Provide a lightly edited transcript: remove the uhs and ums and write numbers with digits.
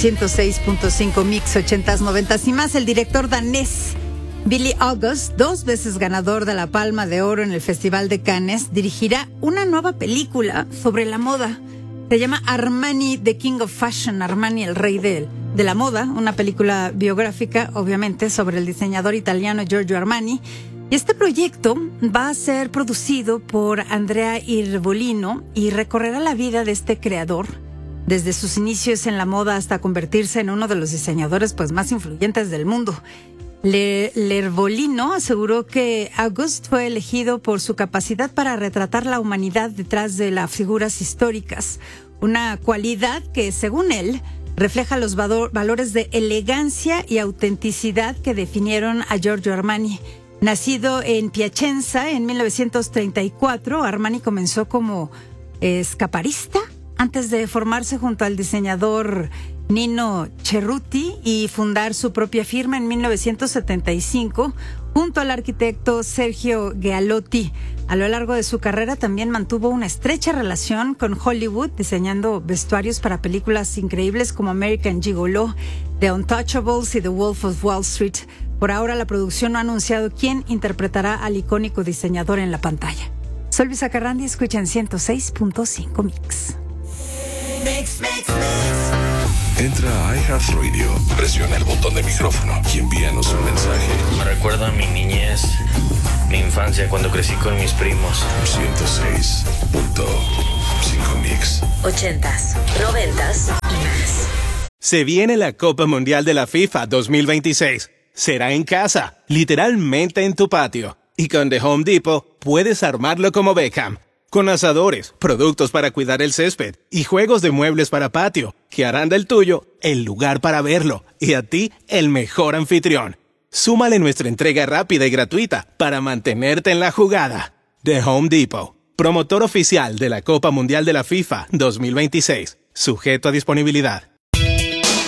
106.5 Mix 80s, 90s y más. El director danés Billy August, 2 veces ganador de la Palma de Oro en el Festival de Cannes, dirigirá una nueva película sobre la moda. Se llama Armani, The King of Fashion, Armani, el rey de la moda, una película biográfica, obviamente, sobre el diseñador italiano Giorgio Armani. Y este proyecto va a ser producido por Andrea Iervolino y recorrerá la vida de este creador, desde sus inicios en la moda hasta convertirse en uno de los diseñadores más influyentes del mundo. Iervolino aseguró que August fue elegido por su capacidad para retratar la humanidad detrás de las figuras históricas, una cualidad que, según él, refleja los valores de elegancia y autenticidad que definieron a Giorgio Armani. Nacido en Piacenza en 1934, Armani comenzó como escaparista antes de formarse junto al diseñador Nino Cerruti y fundar su propia firma en 1975 junto al arquitecto Sergio Galeotti. A lo largo de su carrera también mantuvo una estrecha relación con Hollywood, diseñando vestuarios para películas increíbles como American Gigolo, The Untouchables y The Wolf of Wall Street. Por ahora la producción no ha anunciado quién interpretará al icónico diseñador en la pantalla. Soy Luisa Carrandi, escuchan 106.5 Mix. Entra a iHeartRadio, presiona el botón de micrófono y envíanos un mensaje. Me recuerda a mi niñez, mi infancia cuando crecí con mis primos. 106.5 Mix. 80s, 90s y más. Se viene la Copa Mundial de la FIFA 2026. Será en casa, literalmente en tu patio. Y con The Home Depot puedes armarlo como Beckham. Con asadores, productos para cuidar el césped y juegos de muebles para patio, que harán del tuyo el lugar para verlo y a ti el mejor anfitrión. Súmale nuestra entrega rápida y gratuita para mantenerte en la jugada. The Home Depot, promotor oficial de la Copa Mundial de la FIFA 2026. Sujeto a disponibilidad.